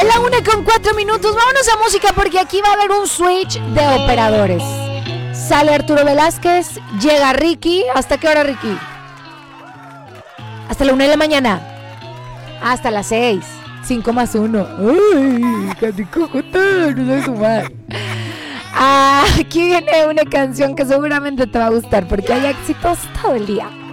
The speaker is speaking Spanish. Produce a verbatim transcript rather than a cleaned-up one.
Es la una con cuatro minutos. Vámonos a música porque aquí va a haber un switch de operadores. Sale Arturo Velázquez, llega Ricky. ¿Hasta qué hora, Ricky? Hasta la una de la mañana. Hasta las seis. Cinco más uno. Ay, casi cojota, no sé sumar. Ah, aquí viene una canción que seguramente te va a gustar porque hay éxitos todo el día.